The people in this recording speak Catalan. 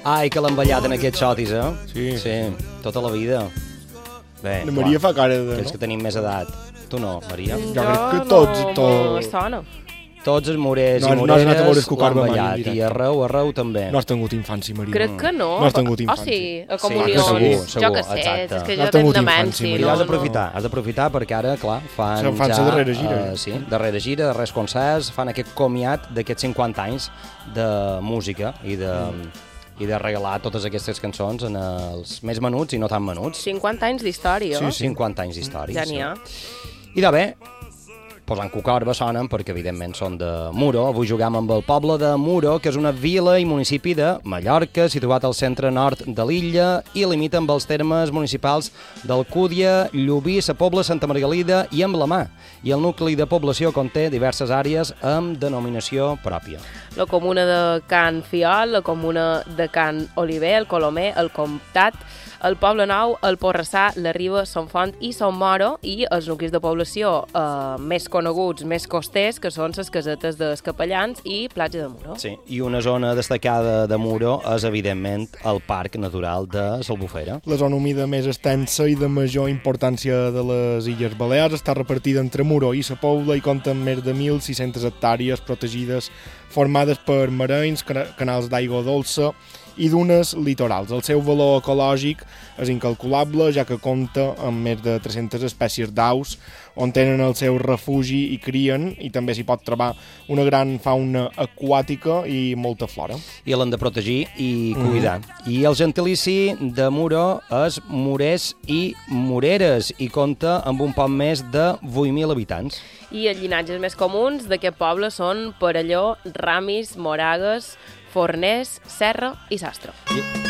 Ai, que l'han ballat en aquests xotis, eh? Sí. Tota la vida. Bé, La Maria fa cara de... aquells que tenim més edat. Tu no, Maria? Jo crec que tots... No sona. Tots els morers No, i no has anat a veure moreres Escucar l'han mai en ballat, directe. i arreu també. No has tingut infància, Maria. Crec que no. No has tingut infància. O sí, a Sí, comunions. segur, Jo que sé, exacte. és que No jo has tingut tinc infància, demència. Maria. I has d'aprofitar perquè ara, clar, fan Fan ja... la darrera gira. Sí, darrera gira, darrers concerts, fan aquest comiat d'aquests 50 anys de música i de regalar totes aquestes cançons en els més menuts i no tan menuts. 50 anys d'història. 50 anys d'història. Ja n'hi ha. I de bé, posant Cucorba sonen perquè evidentment són de Muro. Avui juguem amb el poble de Muro, que és una vila i municipi de Mallorca, situat al centre nord de l'illa i limita amb els termes municipals d'Alcúdia, Llubí, Sa Pobla, Santa Margalida i Amblemà. I el nucli de població conté diverses àrees amb denominació pròpia. La comuna de Can Fiol, la comuna de Can Oliver, el Colomer, el Comtat, el Poble Nou, el Porrassà, la Riba, Son Font i Son Moro, i els nuclis de població més coneguts, més costers, que són les casetes dels Capellans i Platja de Muro. Sí, i una zona destacada de Muro és, evidentment, el Parc Natural de l'Albufera. La zona humida més extensa i de major importància de les Illes Balears està repartida entre Muro i Sa Pobla i compta amb més de 1.600 hectàrees protegides formades per marenys, canals d'aigua dolça i dunes litorals. El seu valor ecològic és incalculable, ja que compta amb més de 300 espècies d'aus on tenen el seu refugi i crien, i també s'hi pot trobar una gran fauna aquàtica i molta flora. I l'han de protegir i cuidar. I el gentilici de Muro és morers i moreres i compta amb un poc més de 8.000 habitants. I els llinatges més comuns d'aquest poble són Perelló, Ramis, Moragues, Forners, Serra i Sastre.